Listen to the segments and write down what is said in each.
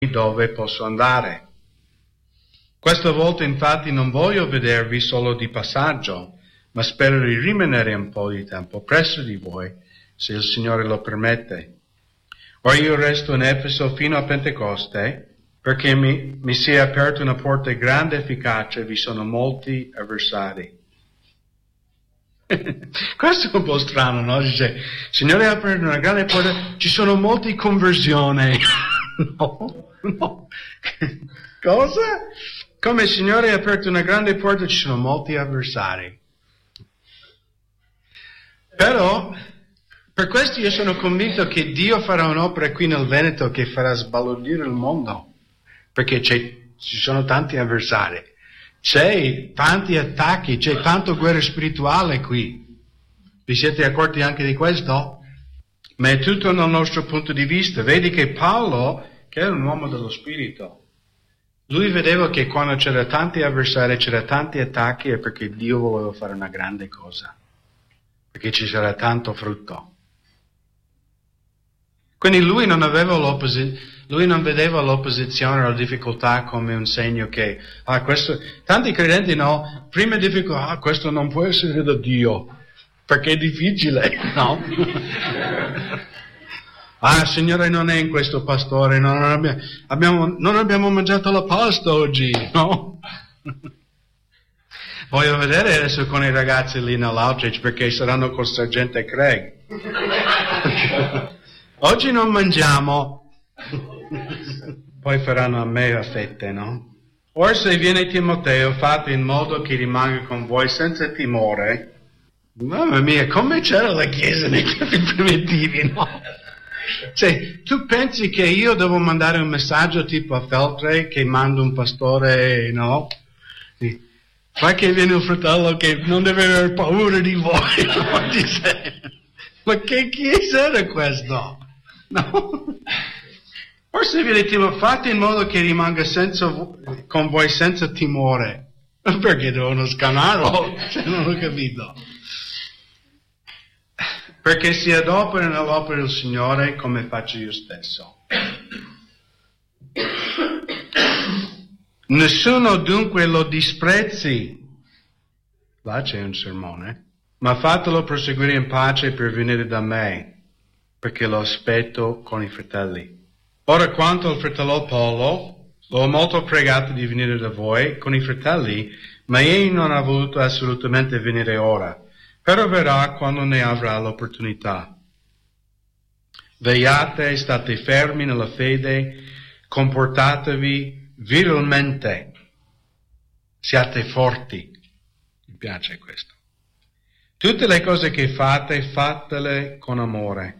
dove posso andare. Questa volta infatti non voglio vedervi solo di passaggio, ma spero di rimanere un po' di tempo presso di voi, se il Signore lo permette. Ora io resto in Efeso fino a Pentecoste, perché mi si è aperta una porta grande e efficace, vi sono molti avversari. Questo è un po' strano, no? Dice, Signore ha aperto una grande porta, ci sono molte conversioni. No. Cosa? Come il Signore ha aperto una grande porta, ci sono molti avversari. Però, per questo io sono convinto che Dio farà un'opera qui nel Veneto che farà sbalordire il mondo. Perché ci sono tanti avversari, c'è tanti attacchi, c'è tanta guerra spirituale qui. Vi siete accorti anche di questo? Ma è tutto nel nostro punto di vista. Vedi che Paolo, che era un uomo dello spirito, lui vedeva che quando c'era tanti avversari, c'era tanti attacchi, è perché Dio voleva fare una grande cosa, perché ci sarà tanto frutto. Quindi lui non vedeva l'opposizione o la difficoltà come un segno che, questo, tanti credenti no, prima difficoltà, questo non può essere da Dio, perché è difficile, no? Signore non è in questo pastore, non abbiamo mangiato la pasta oggi, no? Voglio vedere adesso con i ragazzi lì nell'outreach, perché saranno col sergente Craig. Oggi non mangiamo, poi faranno a me a fette, no? Ora se viene Timoteo, fate in modo che rimanga con voi senza timore. Mamma mia, come c'era la Chiesa nei tempi primitivi, no? Cioè, tu pensi che io devo mandare un messaggio tipo a Feltre che mando un pastore, no? Fa che viene il fratello che non deve avere paura di voi, no? Dice, ma che Chiesa era questo? No? Forse vi dicevo, fate in modo che rimanga con voi senza timore. Perché devono scannarlo? Cioè, non ho capito. Perché si adopera nell'opera del Signore come faccio io stesso. Nessuno dunque lo disprezzi. Là c'è un sermone. Ma fatelo proseguire in pace per venire da me, perché lo aspetto con i fratelli. Ora quanto al fratello Paolo, l'ho molto pregato di venire da voi con i fratelli, ma egli non ha voluto assolutamente venire ora, però verrà quando ne avrà l'opportunità. Vegliate, state fermi nella fede, comportatevi virilmente, siate forti. Mi piace questo. Tutte le cose che fate, fatele con amore.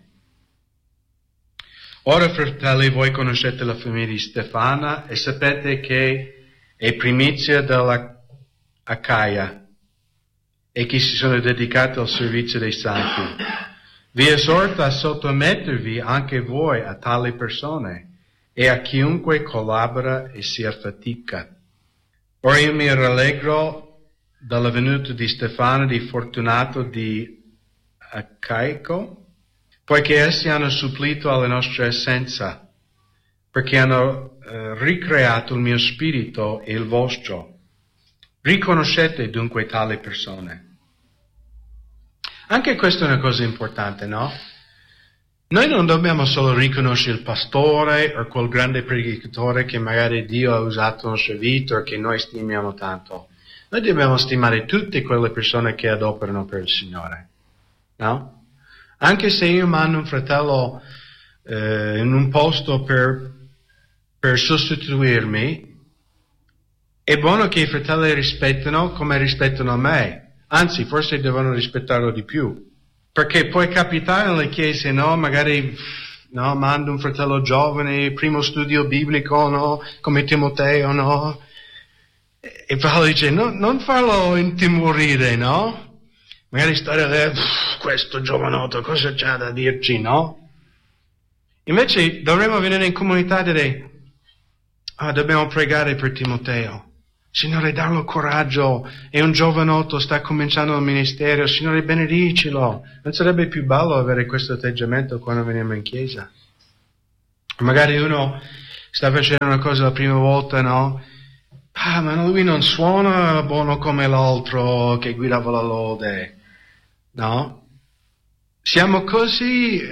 Ora, fratelli, voi conoscete la famiglia di Stefana e sapete che è primizia della Acaia e che si sono dedicati al servizio dei santi. Vi esorto a sottomettervi anche voi a tali persone e a chiunque collabora e si affatica. Ora io mi rallegro dalla venuta di Stefano, di Fortunato, di Acaico, poiché essi hanno supplito alla nostra essenza, perché hanno ricreato il mio spirito e il vostro. Riconoscete dunque tali persone. Anche questa è una cosa importante, no? Noi non dobbiamo solo riconoscere il pastore o quel grande predicatore che magari Dio ha usato nella nostra vita o che noi stimiamo tanto. Noi dobbiamo stimare tutte quelle persone che adoperano per il Signore, no? Anche se io mando un fratello in un posto per sostituirmi, è buono che i fratelli rispettano come rispettano me. Anzi, forse devono rispettarlo di più. Perché può capitare nelle chiese, no? Magari mando un fratello giovane, primo studio biblico, no? Come Timoteo, no? E Paolo dice, non farlo intimorire, no? Magari stare lì, questo giovanotto, cosa c'ha da dirci, no? Invece dovremmo venire in comunità e dire, dobbiamo pregare per Timoteo. Signore, darlo coraggio, è un giovanotto, sta cominciando il ministero, Signore, benedicilo. Non sarebbe più bello avere questo atteggiamento quando veniamo in chiesa? Magari uno sta facendo una cosa la prima volta, no? Ma lui non suona buono come l'altro che guidava la lode, no? Siamo così,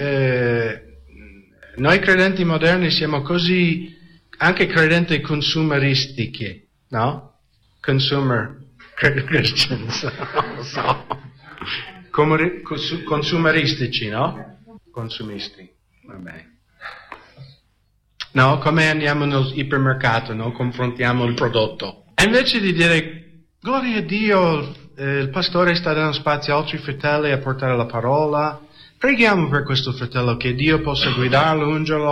noi credenti moderni siamo così, anche credenti consumeristici, no? Consumer Christians, non so. Consumeristici, no? Consumisti, vabbè. No, come andiamo nel ipermercato, no? Confrontiamo il prodotto. E invece di dire, gloria a Dio, il pastore sta dando spazio a altri fratelli a portare la parola, preghiamo per questo fratello che Dio possa guidarlo, ungerlo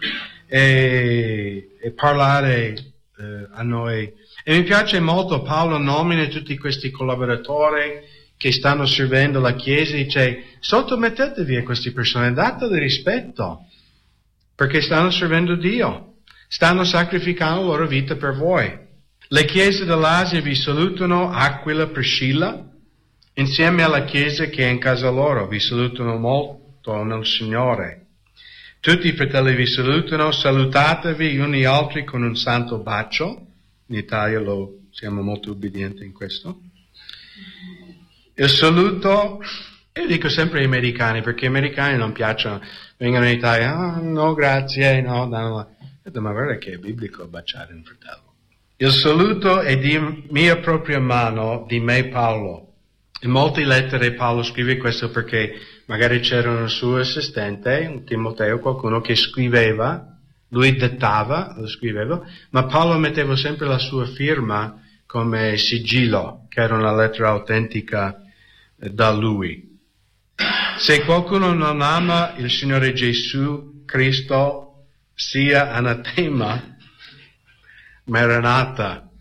e parlare a noi. E mi piace molto, Paolo nomina tutti questi collaboratori che stanno servendo la Chiesa e dice, sottomettetevi a queste persone, dategli rispetto, perché stanno servendo Dio, stanno sacrificando la loro vita per voi. Le chiese dell'Asia vi salutano, Aquila, Priscilla, insieme alla Chiesa che è in casa loro, vi salutano molto nel Signore. Tutti i fratelli vi salutano, salutatevi gli uni gli altri con un santo bacio. In Italia siamo molto ubbidienti in questo. Il saluto, io dico sempre agli americani, perché gli americani non piacciono, vengono in Italia, no grazie, no, ma guarda che è biblico baciare un fratello. Il saluto è di mia propria mano, di me Paolo. In molte lettere Paolo scrive questo perché magari c'era un suo assistente, un Timoteo, qualcuno che scriveva, lui dettava, lo scriveva, ma Paolo metteva sempre la sua firma come sigillo, che era una lettera autentica da lui. Se qualcuno non ama il Signore Gesù Cristo, sia anatema, Maranatha.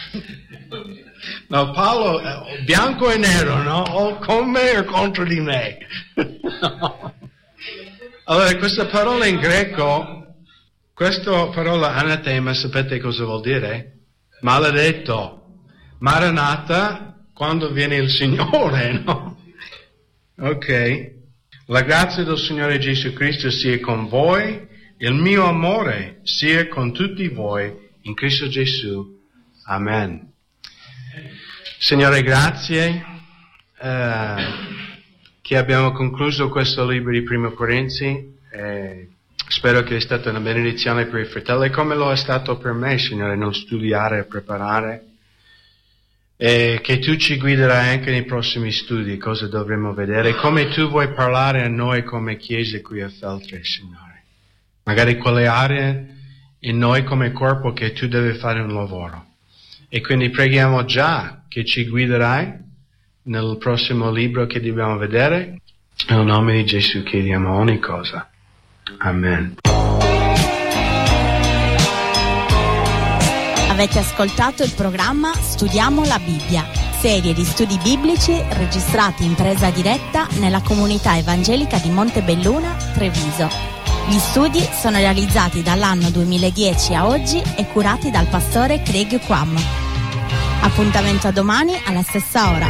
No, Paolo, bianco e nero, no? O con me o contro di me. No. Allora, questa parola in greco, questa parola anatema, sapete cosa vuol dire? Maledetto. Maranatha, quando viene il Signore, no? Ok. La grazia del Signore Gesù Cristo sia con voi, il mio amore sia con tutti voi, in Cristo Gesù. Amen. Signore, grazie che abbiamo concluso questo libro di Primo Corinzi. Spero che è stata una benedizione per i fratelli, come lo è stato per me, Signore, non studiare e preparare. E che tu ci guiderai anche nei prossimi studi, cosa dovremo vedere, come tu vuoi parlare a noi come Chiesa qui a Feltre, Signore. Magari quelle aree in noi come corpo che tu devi fare un lavoro. E quindi preghiamo già che ci guiderai nel prossimo libro che dobbiamo vedere. Nel nome di Gesù chiediamo ogni cosa. Amen. Avete ascoltato il programma Studiamo la Bibbia, serie di studi biblici registrati in presa diretta nella comunità evangelica di Montebelluna, Treviso. Gli studi sono realizzati dall'anno 2010 a oggi e curati dal pastore Craig Quam. Appuntamento a domani alla stessa ora.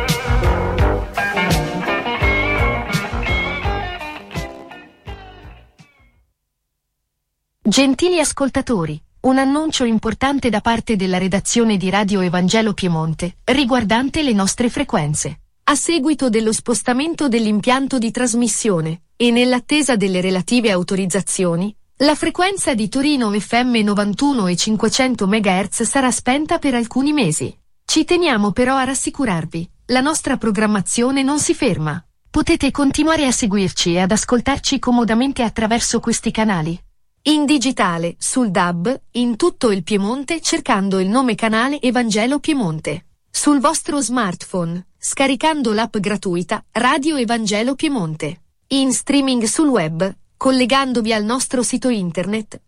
Gentili ascoltatori, un annuncio importante da parte della redazione di Radio Evangelo Piemonte, riguardante le nostre frequenze. A seguito dello spostamento dell'impianto di trasmissione, e nell'attesa delle relative autorizzazioni, la frequenza di Torino FM 91 e 500 MHz sarà spenta per alcuni mesi. Ci teniamo però a rassicurarvi, la nostra programmazione non si ferma. Potete continuare a seguirci e ad ascoltarci comodamente attraverso questi canali. In digitale, sul DAB, in tutto il Piemonte cercando il nome canale Evangelo Piemonte. Sul vostro smartphone, scaricando l'app gratuita Radio Evangelo Piemonte. In streaming sul web, collegandovi al nostro sito internet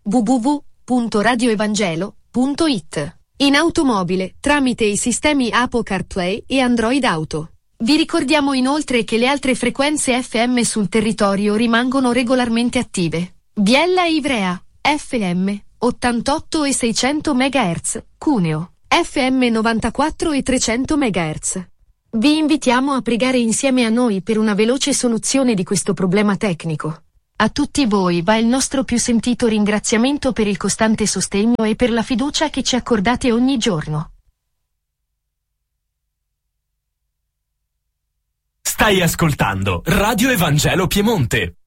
www.radioevangelo.it. In automobile, tramite i sistemi Apple CarPlay e Android Auto. Vi ricordiamo inoltre che le altre frequenze FM sul territorio rimangono regolarmente attive. Biella e Ivrea, FM, 88 e 600 MHz, Cuneo, FM 94 e 300 MHz. Vi invitiamo a pregare insieme a noi per una veloce soluzione di questo problema tecnico. A tutti voi va il nostro più sentito ringraziamento per il costante sostegno e per la fiducia che ci accordate ogni giorno. Stai ascoltando Radio Evangelo Piemonte.